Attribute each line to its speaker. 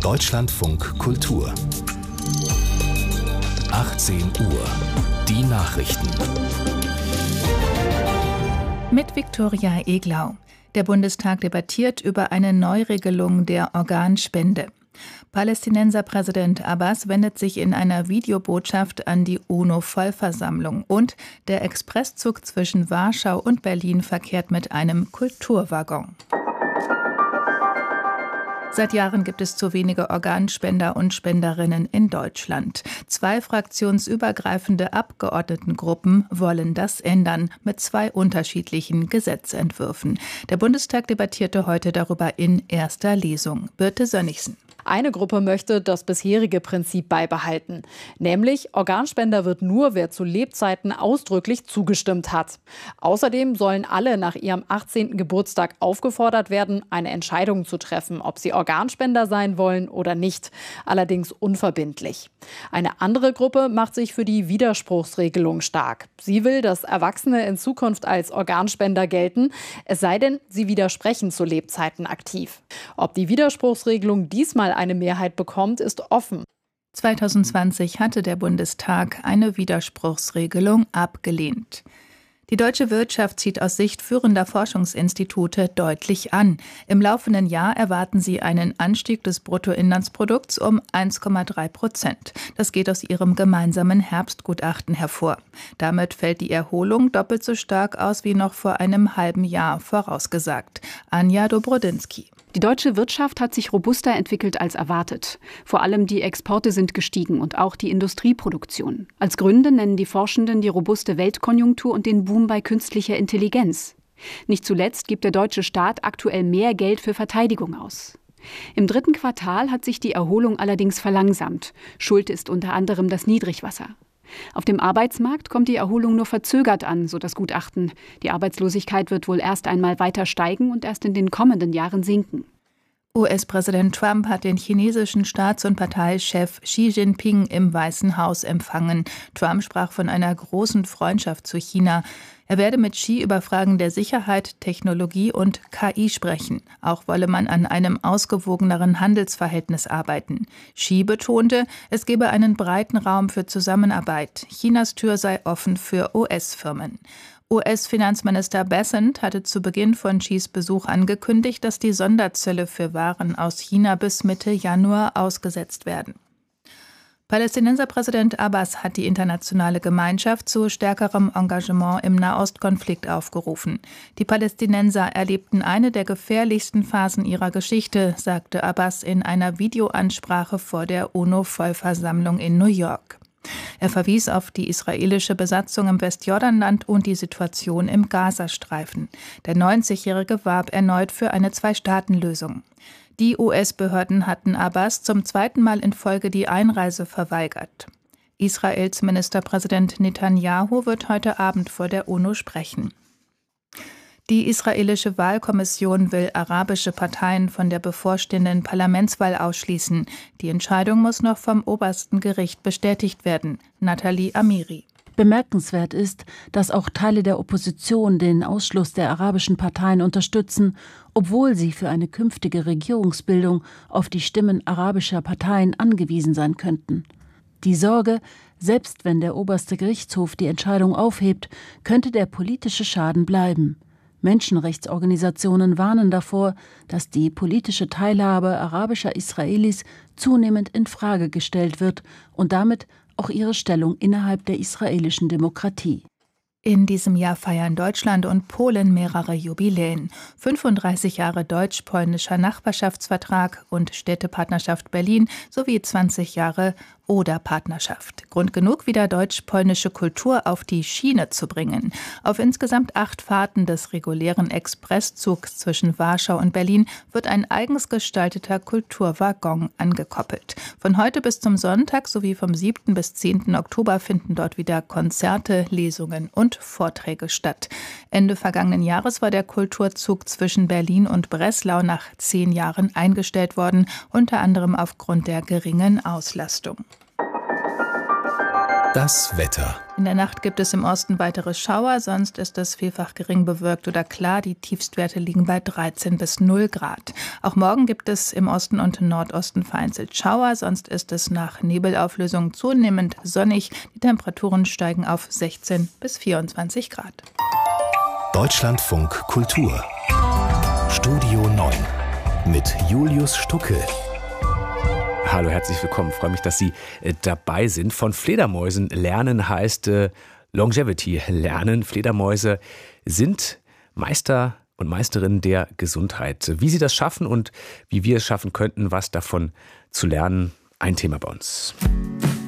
Speaker 1: Deutschlandfunk Kultur 18 Uhr. Die Nachrichten.
Speaker 2: Mit Viktoria Eglau. Der Bundestag debattiert über eine Neuregelung der Organspende. Palästinenserpräsident Abbas wendet sich in einer Videobotschaft an die UNO-Vollversammlung und der Expresszug zwischen Warschau und Berlin verkehrt mit einem Kulturwaggon. Seit Jahren gibt es zu wenige Organspender und Spenderinnen in Deutschland. 2 fraktionsübergreifende Abgeordnetengruppen wollen das ändern, mit 2 unterschiedlichen Gesetzentwürfen. Der Bundestag debattierte heute darüber in erster Lesung. Birte Sönnigsen.
Speaker 3: Eine Gruppe möchte das bisherige Prinzip beibehalten. Nämlich, Organspender wird nur, wer zu Lebzeiten ausdrücklich zugestimmt hat. Außerdem sollen alle nach ihrem 18. Geburtstag aufgefordert werden, eine Entscheidung zu treffen, ob sie Organspender sein wollen oder nicht. Allerdings unverbindlich. Eine andere Gruppe macht sich für die Widerspruchsregelung stark. Sie will, dass Erwachsene in Zukunft als Organspender gelten, es sei denn, sie widersprechen zu Lebzeiten aktiv. Ob die Widerspruchsregelung diesmal eine Mehrheit bekommt, ist offen.
Speaker 2: 2020 hatte der Bundestag eine Widerspruchsregelung abgelehnt. Die deutsche Wirtschaft zieht aus Sicht führender Forschungsinstitute deutlich an. Im laufenden Jahr erwarten sie einen Anstieg des Bruttoinlandsprodukts um 1,3%. Das geht aus ihrem gemeinsamen Herbstgutachten hervor. Damit fällt die Erholung doppelt so stark aus wie noch vor einem halben Jahr vorausgesagt. Anja Dobrodinsky.
Speaker 4: Die deutsche Wirtschaft hat sich robuster entwickelt als erwartet. Vor allem die Exporte sind gestiegen und auch die Industrieproduktion. Als Gründe nennen die Forschenden die robuste Weltkonjunktur und den Boom bei künstlicher Intelligenz. Nicht zuletzt gibt der deutsche Staat aktuell mehr Geld für Verteidigung aus. Im 3. Quartal hat sich die Erholung allerdings verlangsamt. Schuld ist unter anderem das Niedrigwasser. Auf dem Arbeitsmarkt kommt die Erholung nur verzögert an, so das Gutachten. Die Arbeitslosigkeit wird wohl erst einmal weiter steigen und erst in den kommenden Jahren sinken.
Speaker 2: US-Präsident Trump hat den chinesischen Staats- und Parteichef Xi Jinping im Weißen Haus empfangen. Trump sprach von einer großen Freundschaft zu China. Er werde mit Xi über Fragen der Sicherheit, Technologie und KI sprechen. Auch wolle man an einem ausgewogeneren Handelsverhältnis arbeiten. Xi betonte, es gebe einen breiten Raum für Zusammenarbeit. Chinas Tür sei offen für US-Firmen. US-Finanzminister Bessent hatte zu Beginn von Xis Besuch angekündigt, dass die Sonderzölle für Waren aus China bis Mitte Januar ausgesetzt werden. Palästinenserpräsident Abbas hat die internationale Gemeinschaft zu stärkerem Engagement im Nahostkonflikt aufgerufen. Die Palästinenser erlebten eine der gefährlichsten Phasen ihrer Geschichte, sagte Abbas in einer Videoansprache vor der UNO-Vollversammlung in New York. Er verwies auf die israelische Besatzung im Westjordanland und die Situation im Gazastreifen. Der 90-Jährige warb erneut für eine 2-Staaten-Lösung. Die US-Behörden hatten Abbas zum 2. Mal in Folge die Einreise verweigert. Israels Ministerpräsident Netanyahu wird heute Abend vor der UNO sprechen. Die israelische Wahlkommission will arabische Parteien von der bevorstehenden Parlamentswahl ausschließen. Die Entscheidung muss noch vom obersten Gericht bestätigt werden. Nathalie Amiri.
Speaker 5: Bemerkenswert ist, dass auch Teile der Opposition den Ausschluss der arabischen Parteien unterstützen, obwohl sie für eine künftige Regierungsbildung auf die Stimmen arabischer Parteien angewiesen sein könnten. Die Sorge, selbst wenn der oberste Gerichtshof die Entscheidung aufhebt, könnte der politische Schaden bleiben. Menschenrechtsorganisationen warnen davor, dass die politische Teilhabe arabischer Israelis zunehmend in Frage gestellt wird und damit auch ihre Stellung innerhalb der israelischen Demokratie.
Speaker 2: In diesem Jahr feiern Deutschland und Polen mehrere Jubiläen. 35 Jahre deutsch-polnischer Nachbarschaftsvertrag und Städtepartnerschaft Berlin sowie 20 Jahre Oder-Partnerschaft. Grund genug, wieder deutsch-polnische Kultur auf die Schiene zu bringen. Auf insgesamt 8 Fahrten des regulären Expresszugs zwischen Warschau und Berlin wird ein eigens gestalteter Kulturwaggon angekoppelt. Von heute bis zum Sonntag sowie vom 7. bis 10. Oktober finden dort wieder Konzerte, Lesungen und Vorträge statt. Ende vergangenen Jahres war der Kulturzug zwischen Berlin und Breslau nach 10 Jahren eingestellt worden, unter anderem aufgrund der geringen Auslastung.
Speaker 1: Das Wetter.
Speaker 2: In der Nacht gibt es im Osten weitere Schauer, sonst ist es vielfach gering bewölkt oder klar. Die Tiefstwerte liegen bei 13 bis 0 Grad. Auch morgen gibt es im Osten und Nordosten vereinzelt Schauer, sonst ist es nach Nebelauflösung zunehmend sonnig. Die Temperaturen steigen auf 16 bis 24 Grad.
Speaker 1: Deutschlandfunk Kultur. Studio 9 mit Julius Stucke.
Speaker 6: Hallo, herzlich willkommen. Ich freue mich, dass Sie dabei sind. Von Fledermäusen lernen heißt Longevity lernen. Fledermäuse sind Meister und Meisterinnen der Gesundheit. Wie sie das schaffen und wie wir es schaffen könnten, was davon zu lernen, ein Thema bei uns.